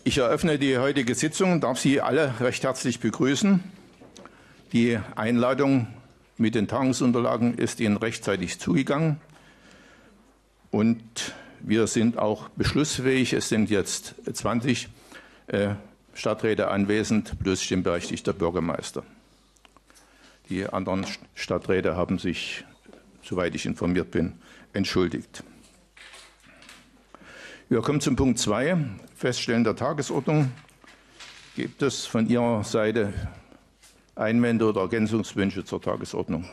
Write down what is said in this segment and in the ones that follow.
Ich eröffne die heutige Sitzung und darf Sie alle recht herzlich begrüßen. Die Einladung mit den Tagungsunterlagen ist Ihnen rechtzeitig zugegangen und wir sind auch beschlussfähig. Es sind jetzt 20 Stadträte anwesend plus stimmberechtigter Bürgermeister. Die anderen Stadträte haben sich, soweit ich informiert bin, entschuldigt. Wir kommen zum Punkt 2, Feststellen der Tagesordnung. Gibt es von Ihrer Seite Einwände oder Ergänzungswünsche zur Tagesordnung?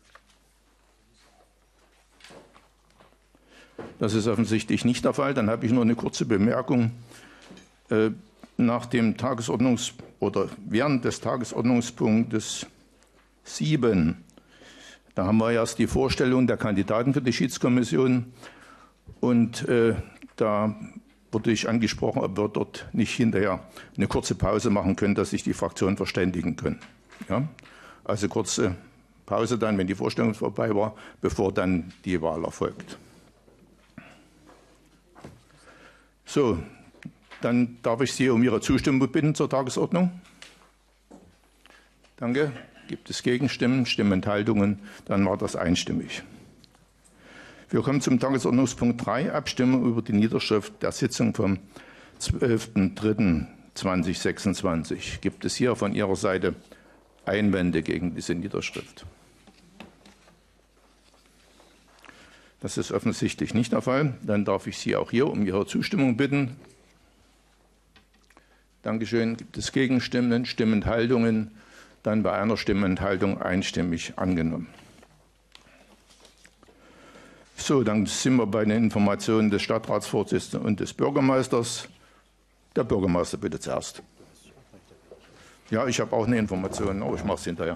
Das ist offensichtlich nicht der Fall. Dann habe ich nur eine kurze Bemerkung. Nach dem während des Tagesordnungspunktes 7, da haben wir erst die Vorstellung der Kandidaten für die Schiedskommission und da wurde ich angesprochen, ob wir dort nicht hinterher eine kurze Pause machen können, dass sich die Fraktionen verständigen können. Ja? Also kurze Pause dann, wenn die Vorstellung vorbei war, bevor dann die Wahl erfolgt. So, dann darf ich Sie um Ihre Zustimmung bitten zur Tagesordnung. Danke. Gibt es Gegenstimmen, Stimmenthaltungen? Dann war das einstimmig. Wir kommen zum Tagesordnungspunkt 3, Abstimmung über die Niederschrift der Sitzung vom 12.03.2026. Gibt es hier von Ihrer Seite Einwände gegen diese Niederschrift? Das ist offensichtlich nicht der Fall. Dann darf ich Sie auch hier um Ihre Zustimmung bitten. Dankeschön. Gibt es Gegenstimmen, Stimmenthaltungen? Dann bei einer Stimmenthaltung einstimmig angenommen. So, dann sind wir bei den Informationen des Stadtratsvorsitzenden und des Bürgermeisters. Der Bürgermeister bitte zuerst. Ja, ich habe auch eine Information, aber ich mache es hinterher.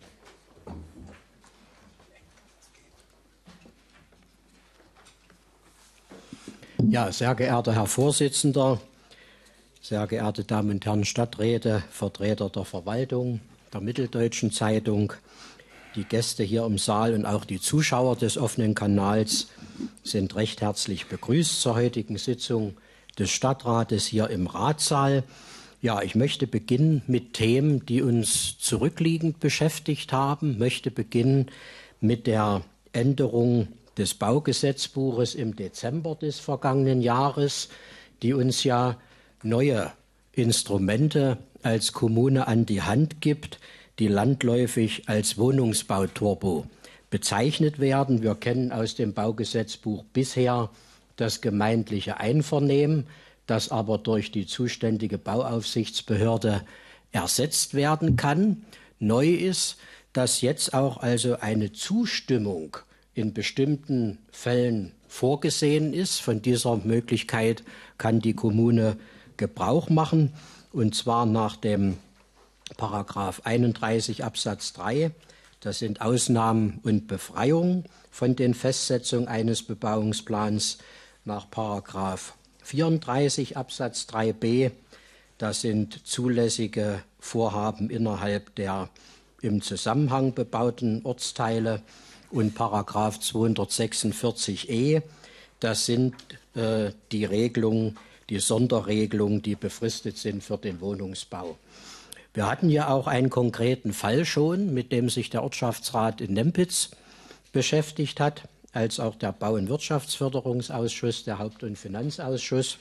Ja, sehr geehrter Herr Vorsitzender, sehr geehrte Damen und Herren Stadträte, Vertreter der Verwaltung, der Mitteldeutschen Zeitung, die Gäste hier im Saal und auch die Zuschauer des offenen Kanals sind recht herzlich begrüßt zur heutigen Sitzung des Stadtrates hier im Ratssaal. Ja, ich möchte beginnen mit Themen, die uns zurückliegend beschäftigt haben. Ich möchte beginnen mit der Änderung des Baugesetzbuches im Dezember des vergangenen Jahres, die uns ja neue Instrumente als Kommune an die Hand gibt, die landläufig als Wohnungsbauturbo bezeichnet werden. Wir kennen aus dem Baugesetzbuch bisher das gemeindliche Einvernehmen, das aber durch die zuständige Bauaufsichtsbehörde ersetzt werden kann. Neu ist, dass jetzt auch also eine Zustimmung in bestimmten Fällen vorgesehen ist. Von dieser Möglichkeit kann die Kommune Gebrauch machen, und zwar nach dem Paragraph 31 Absatz 3, das sind Ausnahmen und Befreiungen von den Festsetzungen eines Bebauungsplans. Nach Paragraph 34 Absatz 3b, das sind zulässige Vorhaben innerhalb der im Zusammenhang bebauten Ortsteile. Und Paragraph 246e, das sind die Regelungen, die Sonderregelungen, die befristet sind für den Wohnungsbau. Wir hatten ja auch einen konkreten Fall schon, mit dem sich der Ortschaftsrat in Nempitz beschäftigt hat, als auch der Bau- und Wirtschaftsförderungsausschuss, der Haupt- und Finanzausschuss.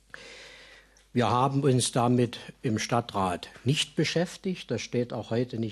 Wir haben uns damit im Stadtrat nicht beschäftigt. Das steht auch heute nicht